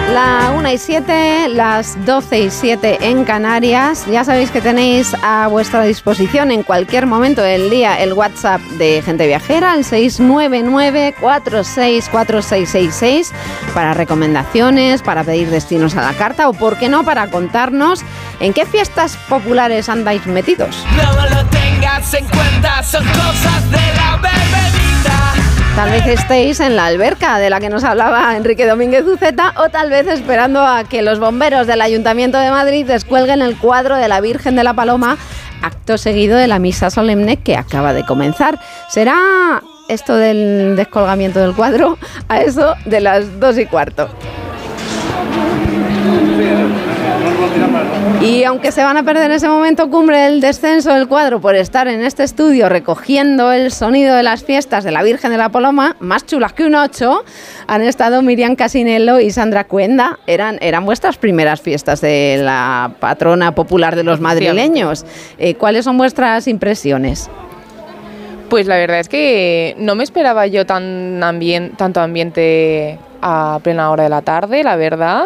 La 1:07, las 12:07 en Canarias. Ya sabéis que tenéis a vuestra disposición en cualquier momento del día el WhatsApp de Gente Viajera, el 699-464666, para recomendaciones, para pedir destinos a la carta o, por qué no, para contarnos en qué fiestas populares andáis metidos. No lo tengas en cuenta, son cosas de la bebedita. Tal vez estéis en la alberca de la que nos hablaba Enrique Domínguez Uceta, o tal vez esperando a que los bomberos del Ayuntamiento de Madrid descuelguen el cuadro de la Virgen de la Paloma, acto seguido de la misa solemne que acaba de comenzar. Será esto del descolgamiento del cuadro a eso de las 2:15. Y aunque se van a perder ese momento cumbre del descenso del cuadro por estar en este estudio recogiendo el sonido de las fiestas de la Virgen de la Paloma, más chulas que un 8, han estado Miriam Casinello y Sandra Cuenda. Eran vuestras primeras fiestas de la patrona popular de los madrileños. ¿Cuáles son vuestras impresiones? Pues la verdad es que no me esperaba yo tanto ambiente a plena hora de la tarde, la verdad.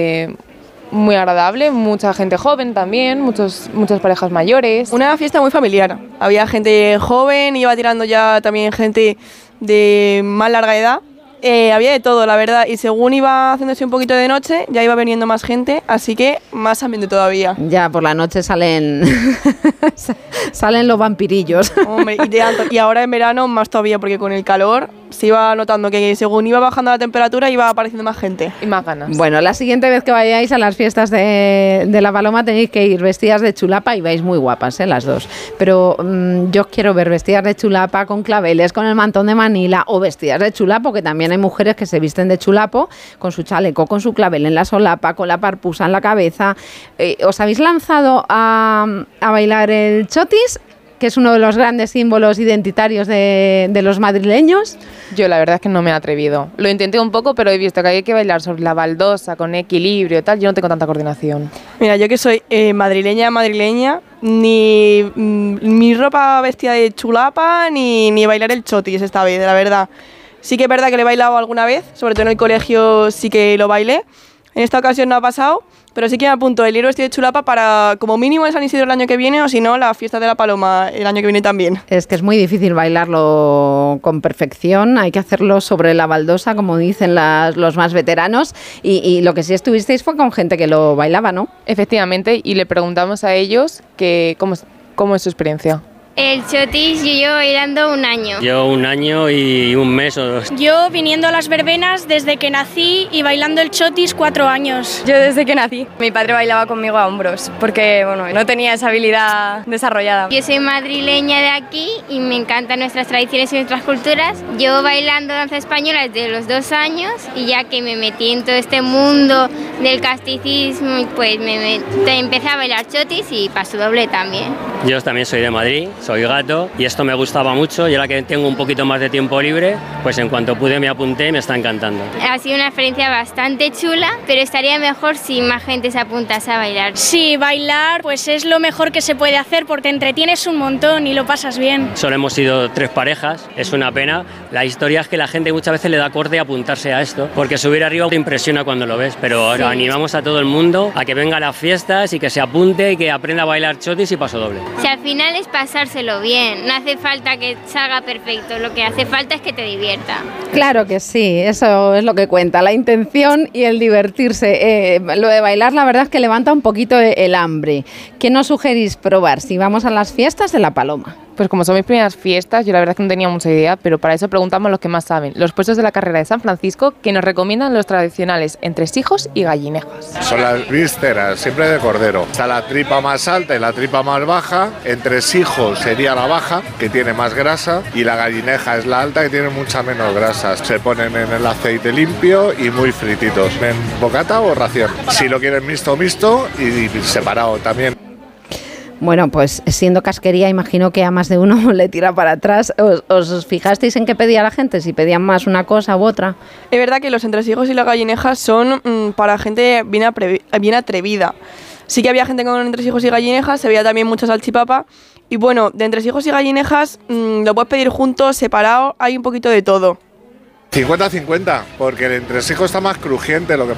Muy agradable, mucha gente joven también, muchas parejas mayores. Una fiesta muy familiar, había gente joven, iba tirando ya también gente de más larga edad. Había de todo, la verdad, y según iba haciéndose un poquito de noche, ya iba viniendo más gente, así que más ambiente todavía. Ya, por la noche salen los vampirillos. Hombre, y ahora en verano más todavía, porque con el calor se iba notando que según iba bajando la temperatura iba apareciendo más gente. Y más ganas. Bueno, la siguiente vez que vayáis a las fiestas de la Paloma tenéis que ir vestidas de chulapa, y vais muy guapas, las dos. Pero yo os quiero ver vestidas de chulapa con claveles, con el mantón de Manila, o vestidas de chulapo, que también hay mujeres que se visten de chulapo, con su chaleco, con su clavel en la solapa, con la parpusa en la cabeza. ¿Os habéis lanzado a bailar el chotis, que es uno de los grandes símbolos identitarios de los madrileños? Yo la verdad es que no me he atrevido. Lo intenté un poco, pero he visto que hay que bailar sobre la baldosa, con equilibrio y tal. Yo no tengo tanta coordinación. Mira, yo que soy madrileña, ni mi ropa vestida de chulapa, ni bailar el chotis esta vez, la verdad. Sí que es verdad que lo he bailado alguna vez, sobre todo en el colegio sí que lo bailé. En esta ocasión no ha pasado, pero sí que me apunto el ir vestido de chulapa para, como mínimo, el San Isidro el año que viene, o si no, la fiesta de la Paloma el año que viene también. Es que es muy difícil bailarlo con perfección, hay que hacerlo sobre la baldosa, como dicen los más veteranos, y lo que sí estuvisteis fue con gente que lo bailaba, ¿no? Efectivamente, y le preguntamos a ellos que cómo es su experiencia. El chotis yo llevo bailando un año. Yo 1 año y 1 mes o 2. Yo viniendo a las verbenas desde que nací y bailando el chotis 4 años. Yo desde que nací. Mi padre bailaba conmigo a hombros porque no tenía esa habilidad desarrollada. Yo soy madrileña de aquí y me encantan nuestras tradiciones y nuestras culturas. Llevo bailando danza española desde los 2 años y ya que me metí en todo este mundo del casticismo, pues empecé a bailar chotis y paso doble también. Yo también soy de Madrid. Soy gato y esto me gustaba mucho, y ahora que tengo un poquito más de tiempo libre, pues en cuanto pude me apunté y me está encantando. Ha sido una experiencia bastante chula, pero estaría mejor si más gente se apuntase a bailar. Sí, bailar pues es lo mejor que se puede hacer porque te entretienes un montón y lo pasas bien. Solo hemos sido 3 parejas, es una pena. La historia es que la gente muchas veces le da corte a apuntarse a esto, porque subir arriba te impresiona cuando lo ves, pero sí. Animamos a todo el mundo a que venga a las fiestas y que se apunte y que aprenda a bailar chotis y paso doble. Si al final es pasárselo bien, no hace falta que salga perfecto, lo que hace falta es que te divierta. Claro que sí, eso es lo que cuenta, la intención y el divertirse. Lo de bailar la verdad es que levanta un poquito el hambre. ¿Qué nos sugerís probar si vamos a las fiestas de la Paloma? Pues como son mis primeras fiestas, yo la verdad es que no tenía mucha idea, pero para eso preguntamos a los que más saben, los puestos de la carrera de San Francisco, que nos recomiendan los tradicionales entresijos y gallinejas. Son las vísceras, siempre de cordero. Está la tripa más alta y la tripa más baja. Entresijos sería la baja, que tiene más grasa, y la gallineja es la alta, que tiene mucha menos grasa. Se ponen en el aceite limpio y muy frititos. ¿En bocata o ración? Si lo quieren mixto y separado también. Bueno, pues siendo casquería, imagino que a más de uno le tira para atrás. ¿Os fijasteis en qué pedía la gente? Si pedían más una cosa u otra. Es verdad que los entresijos y las gallinejas son para gente bien atrevida. Sí que había gente con entresijos y gallinejas, se veía también mucha salchipapa. Y bueno, de entresijos y gallinejas lo puedes pedir juntos, separado, hay un poquito de todo. 50-50, porque el entresijo está más crujiente, lo que